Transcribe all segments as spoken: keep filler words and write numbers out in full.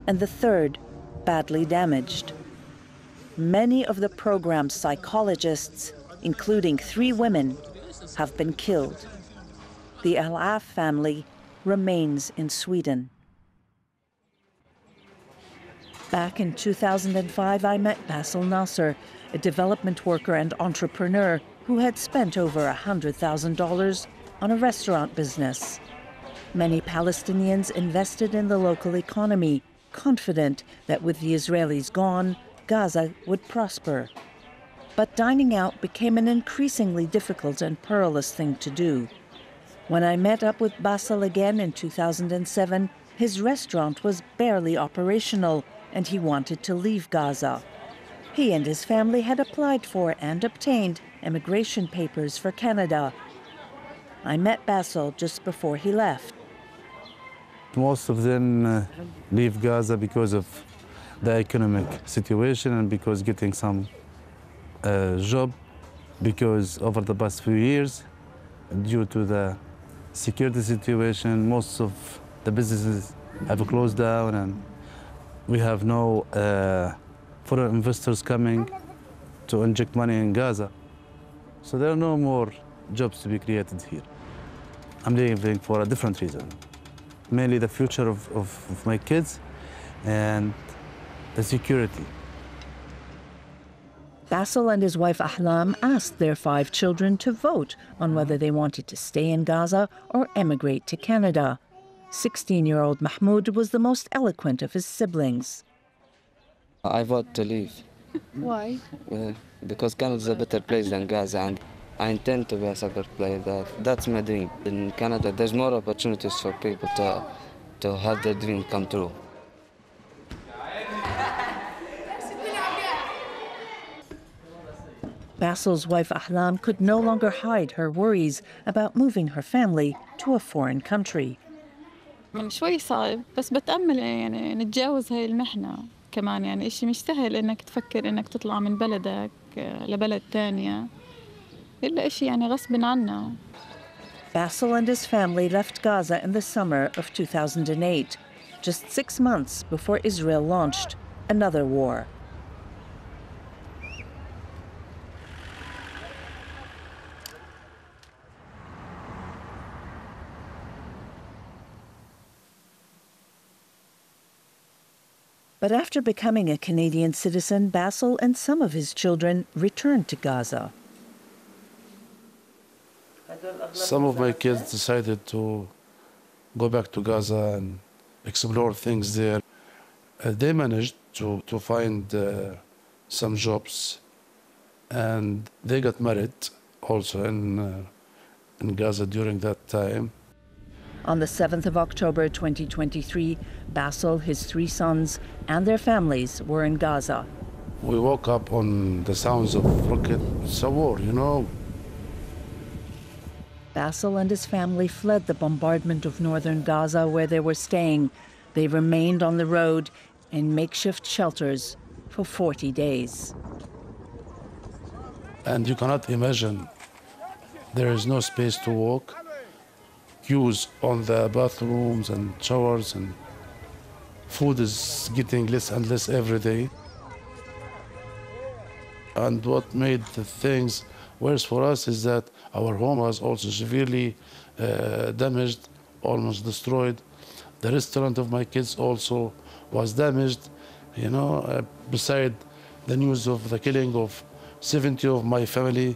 and the third badly damaged. Many of the program's psychologists, including three women, have been killed. The Al-Af family remains in Sweden. Back in two thousand five, I met Basil Nasser, a development worker and entrepreneur who had spent over one hundred thousand dollars on a restaurant business. Many Palestinians invested in the local economy, confident that with the Israelis gone, Gaza would prosper. But dining out became an increasingly difficult and perilous thing to do. When I met up with Basil again in two thousand seven, his restaurant was barely operational and he wanted to leave Gaza. He and his family had applied for and obtained immigration papers for Canada. I met Basil just before he left. Most of them uh, leave Gaza because of the economic situation and because getting some uh, job, because over the past few years, due to the security situation, most of the businesses have closed down and we have no uh, foreign investors coming to inject money in Gaza. So there are no more jobs to be created here. I'm leaving for a different reason. Mainly the future of, of, of my kids and the security. Basil and his wife Ahlam asked their five children to vote on whether they wanted to stay in Gaza or emigrate to Canada. sixteen-year-old Mahmoud was the most eloquent of his siblings. I vote to leave. Why? Uh, because Canada is a better place than Gaza, and I intend to be a soccer player. That, that's my dream. In Canada, there's more opportunities for people to, to have their dream come true. Basil's wife Ahlam could no longer hide her worries about moving her family to a foreign country. من شوي صعب بس بتأمل يعني نتجاوز هاي المحنة كمان يعني إشي مش سهل إنك تفكر إنك تطلع من بلدك لبلد تانية إلا إشي يعني غصب عنا. Basil and his family left Gaza in the summer of two thousand eight, just six months before Israel launched another war. But after becoming a Canadian citizen, Basil and some of his children returned to Gaza. Some of my kids decided to go back to Gaza and explore things there. Uh, they managed to, to find uh, some jobs, and they got married also in, uh, in Gaza during that time. On the seventh of October twenty twenty-three, Basil, his three sons, and their families were in Gaza. We woke up on the sounds of rocket. It's a war, you know. Basil and his family fled the bombardment of northern Gaza where they were staying. They remained on the road in makeshift shelters for forty days. And you cannot imagine, there is no space to walk. Queues on the bathrooms and showers, and food is getting less and less every day. And what made the things worse for us is that our home was also severely uh, damaged, almost destroyed. The restaurant of my kids also was damaged. You know, uh, beside the news of the killing of seventy of my family.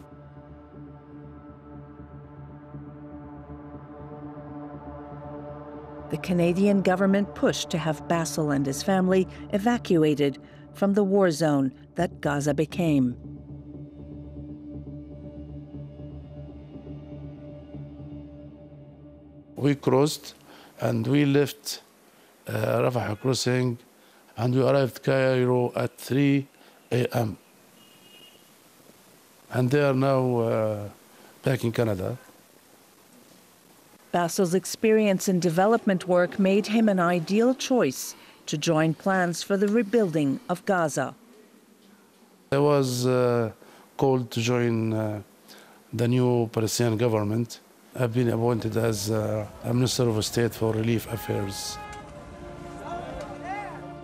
The Canadian government pushed to have Basil and his family evacuated from the war zone that Gaza became. We crossed and we left uh, Rafah crossing, and we arrived Cairo at three A M And they are now uh, back in Canada. Basil's experience in development work made him an ideal choice to join plans for the rebuilding of Gaza. I was uh, called to join uh, the new Palestinian government. I've been appointed as uh, a Minister of State for Relief Affairs.